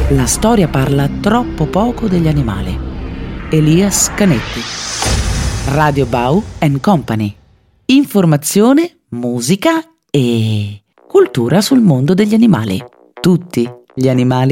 La storia parla troppo poco degli animali. Elias Canetti. Radio Bau & Company. Informazione, musica e cultura sul mondo degli animali. Tutti gli animali.